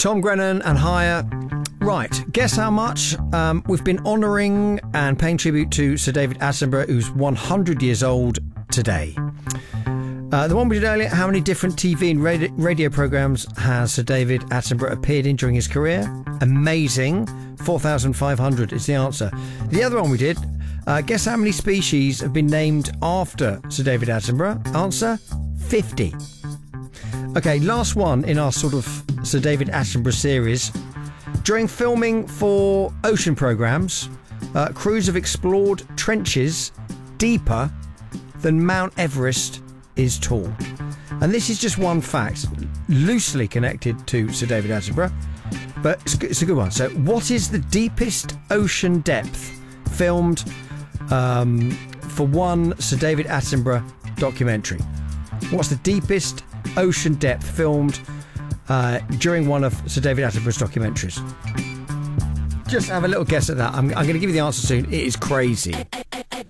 Tom Grennan and Higher. Right, guess how much we've been honouring and paying tribute to Sir David Attenborough, who's 100 years old today. The one we did earlier, how many different TV and radio programmes has Sir David Attenborough appeared in during his career? Amazing. 4,500 is the answer. The other one we did, guess how many species have been named after Sir David Attenborough? Answer, 50. Okay, last one in our sort of Sir David Attenborough series. During filming for ocean programmes, crews have explored trenches deeper than Mount Everest is tall. And this is just one fact, loosely connected to Sir David Attenborough, but it's a good one. So, what is the deepest ocean depth filmed for one Sir David Attenborough documentary? What's the deepest ocean depth filmed during one of Sir David Attenborough's documentaries? Just have a little guess at that. I'm going to give you the answer soon. It is crazy.